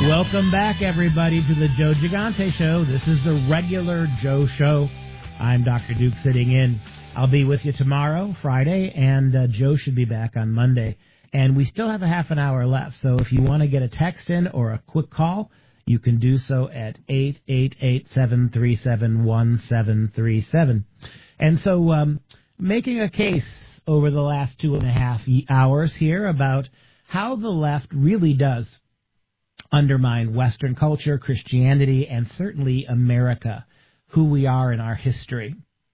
Welcome back, everybody, to the Joe Gigante Show. This is the regular Joe Show. I'm Dr. Duke sitting in. I'll be with you tomorrow, Friday, and Joe should be back on Monday. And we still have a half an hour left, so if you want to get a text in or a quick call, you can do so at 888-737-1737. And so making a case over the last 2.5 hours here about how the left really does undermine Western culture, Christianity, and certainly America, who we are in our history.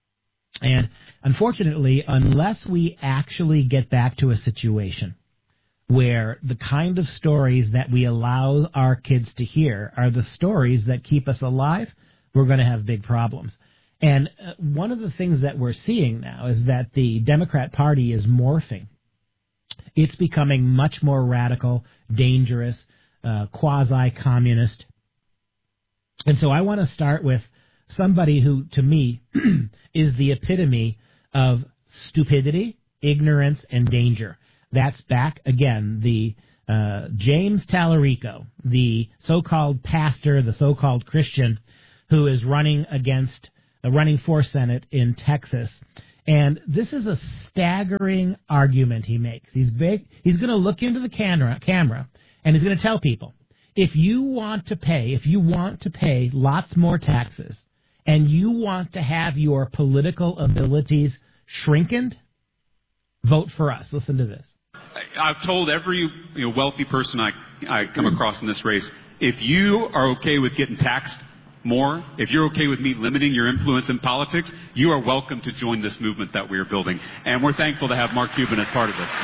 And unfortunately, unless we actually get back to a situation where the kind of stories that we allow our kids to hear are the stories that keep us alive, we're going to have big problems. And one of the things that we're seeing now is that the Democrat Party is morphing. It's becoming much more radical, dangerous, quasi-communist. And so I want to start with somebody who, to me, is the epitome of stupidity, ignorance, and danger. That's back again, the James Tallarico, the so-called pastor, the so-called Christian, who is running for Senate in Texas. And this is a staggering argument he makes. He's going to look into the camera, and he's going to tell people, if you want to pay lots more taxes, and you want to have your political abilities shrinkened, vote for us. Listen to this. I've told every wealthy person I come across in this race, if you are okay with getting taxed more, if you're okay with me limiting your influence in politics, you are welcome to join this movement that we are building. And we're thankful to have Mark Cuban as part of this.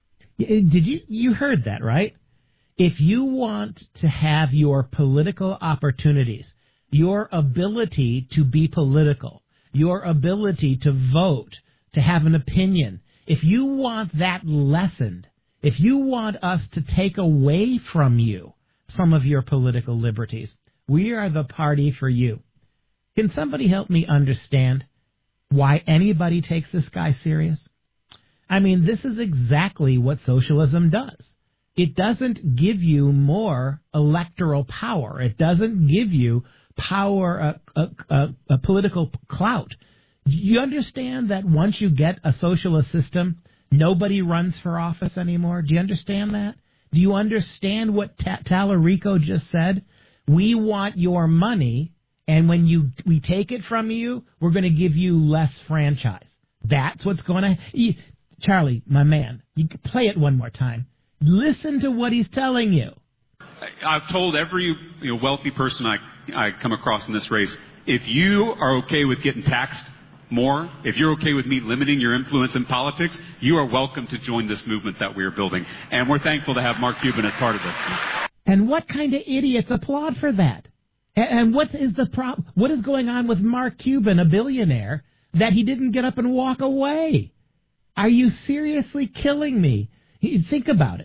Did you heard that, right? If you want to have your political opportunities, your ability to be political, your ability to vote, to have an opinion, if you want that lessened, if you want us to take away from you some of your political liberties, we are the party for you. Can somebody help me understand why anybody takes this guy serious? I mean, this is exactly what socialism does. It doesn't give you more electoral power. It doesn't give you power, a political clout. Do you understand that once you get a socialist system, nobody runs for office anymore? Do you understand that? Do you understand what Tallarico just said? We want your money, and when we take it from you, we're going to give you less franchise. That's what's going to... Charlie, my man, you can play it one more time. Listen to what he's telling you. I've told every wealthy person I come across in this race, if you are okay with getting taxed more, if you're okay with me limiting your influence in politics, you are welcome to join this movement that we are building. And we're thankful to have Mark Cuban as part of this. And what kind of idiots applaud for that? And what is the problem? What is going on with Mark Cuban, a billionaire, that he didn't get up and walk away? Are you seriously killing me? Think about it.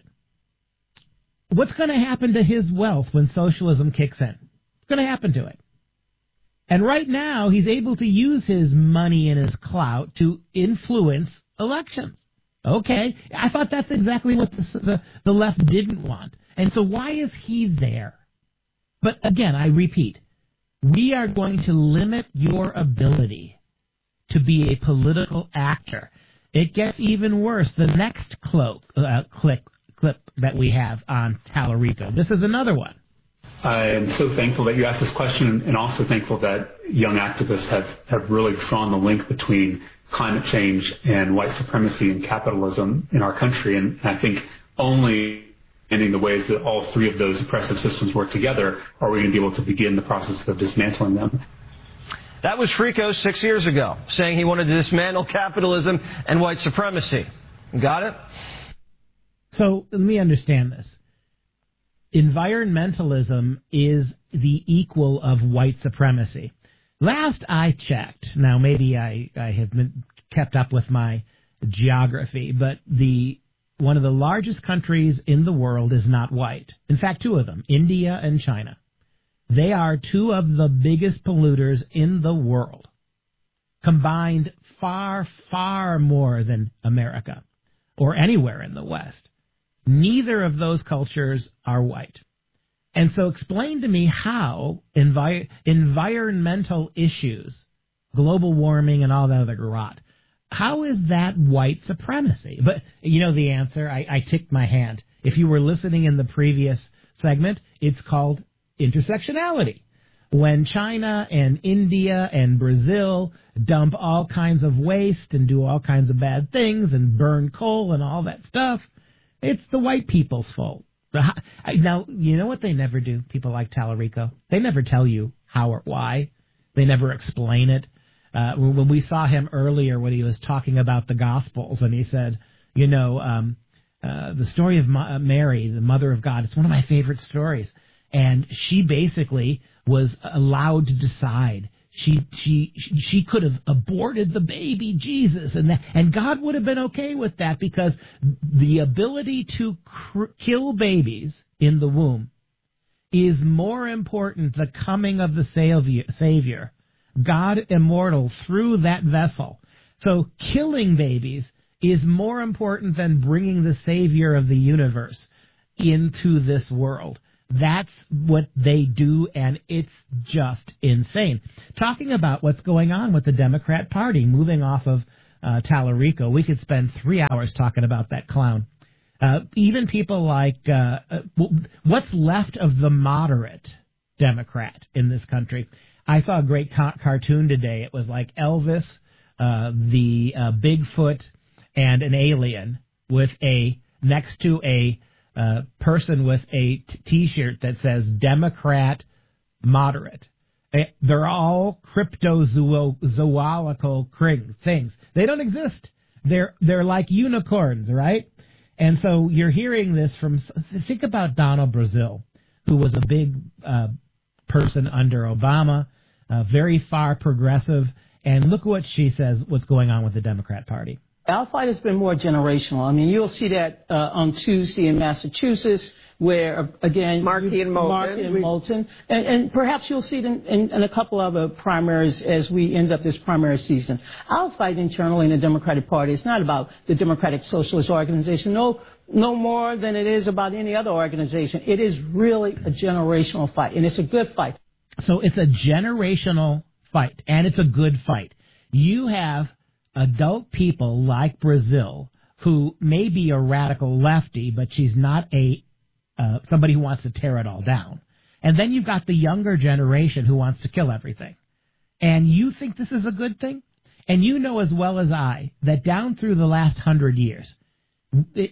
What's going to happen to his wealth when socialism kicks in? What's going to happen to it? And right now, he's able to use his money and his clout to influence elections. Okay, I thought that's exactly what the left didn't want. And so why is he there? But again, I repeat, we are going to limit your ability to be a political actor. It gets even worse. The next clip that we have on Tallarico. This is another one. I am so thankful that you asked this question, and also thankful that young activists have really drawn the link between climate change and white supremacy and capitalism in our country. And I think only in the ways that all three of those oppressive systems work together are we going to be able to begin the process of dismantling them. That was Frico 6 years ago, saying he wanted to dismantle capitalism and white supremacy. Got it? So let me understand this. Environmentalism is the equal of white supremacy. Last I checked, now maybe I have been kept up with my geography, but one of the largest countries in the world is not white. In fact, two of them, India and China. They are two of the biggest polluters in the world, combined far, far more than America or anywhere in the West. Neither of those cultures are white. And so explain to me how environmental issues, global warming and all that other rot, how is that white supremacy? But you know the answer. I ticked my hand. If you were listening in the previous segment, it's called intersectionality. When China and India and Brazil dump all kinds of waste and do all kinds of bad things and burn coal and all that stuff, it's the white people's fault. Now, you know what they never do, people like Tallarico? They never tell you how or why. They never explain it. When we saw him earlier when he was talking about the Gospels, and he said, the story of Mary, the Mother of God, it's one of my favorite stories. And she basically was allowed to decide. She could have aborted the baby Jesus, and God would have been okay with that, because the ability to kill babies in the womb is more important, the coming of the Savior, God immortal through that vessel. So killing babies is more important than bringing the Savior of the universe into this world. That's what they do, and it's just insane. Talking about what's going on with the Democrat Party, moving off of Tallarico, we could spend 3 hours talking about that clown. Even people like, what's left of the moderate Democrat in this country? I saw a great cartoon today. It was like Elvis, the Bigfoot, and an alien with next to a person with a T-shirt that says Democrat moderate. They're all cryptozoological things. They don't exist. They're like unicorns, right? And so you're hearing this from, think about Donna Brazile, who was a big person under Obama, very far progressive, and look what she says, what's going on with the Democrat Party. Our fight has been more generational. I mean, you'll see that on Tuesday in Massachusetts, where, again, Markey and Moulton. And perhaps you'll see it in a couple other primaries as we end up this primary season. Our fight internally in the Democratic Party is not about the Democratic Socialist Organization, no more than it is about any other organization. It is really a generational fight, and it's a good fight. So it's a generational fight, and it's a good fight. You have adult people like Brazile, who may be a radical lefty, but she's not somebody who wants to tear it all down. And then you've got the younger generation who wants to kill everything. And you think this is a good thing? And you know as well as I that down through the last 100 years, the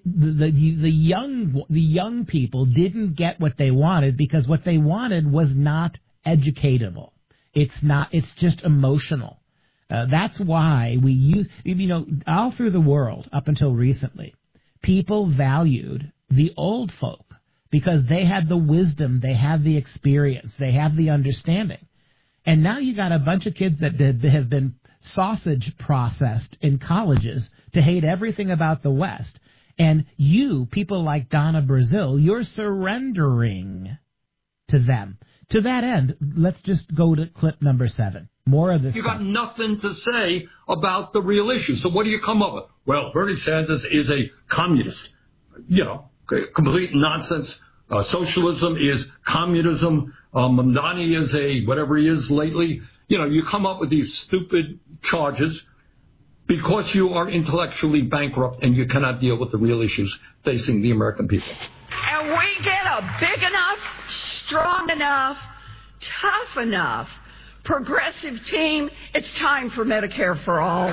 young people didn't get what they wanted, because what they wanted was not educatable. It's just emotional. That's why all through the world, up until recently, people valued the old folk because they had the wisdom, they had the experience, they have the understanding. And now you got a bunch of kids that have been sausage processed in colleges to hate everything about the West. And you, people like Donna Brazile, you're surrendering to them. To that end, let's just go to clip number 7. More of this. You got nothing to say about the real issue. So what do you come up with? Well, Bernie Sanders is a communist. Complete nonsense. Socialism is communism. Mamdani is a whatever he is lately. You come up with these stupid charges because you are intellectually bankrupt and you cannot deal with the real issues facing the American people. And we get a big enough, strong enough, tough enough, progressive team, it's time for Medicare for all.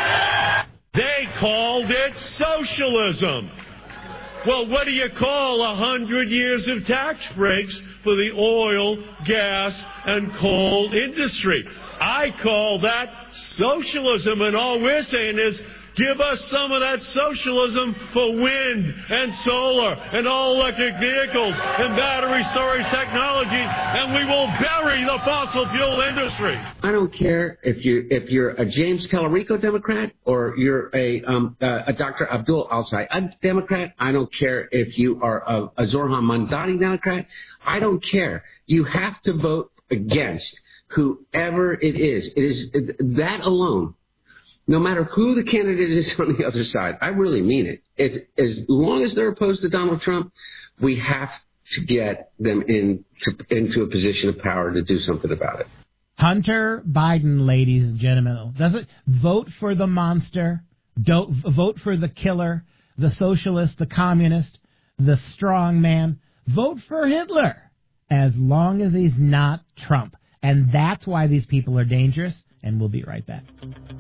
They called it socialism. Well, what do you call 100 years of tax breaks for the oil, gas, and coal industry? I call that socialism, and all we're saying is give us some of that socialism for wind and solar and all-electric vehicles and battery storage technologies, and we will bury the fossil fuel industry. I don't care if you're a James Tallarico Democrat or you're a Dr. Abdul Al-Sayed Democrat. I don't care if you are a Zohran Mamdani Democrat. I don't care. You have to vote against whoever it is. It is that alone. No matter who the candidate is on the other side, I really mean it. As long as they're opposed to Donald Trump, we have to get them into a position of power to do something about it. Hunter Biden, ladies and gentlemen, doesn't vote for the monster, don't vote for the killer, the socialist, the communist, the strong man. Vote for Hitler as long as he's not Trump. And that's why these people are dangerous. And we'll be right back.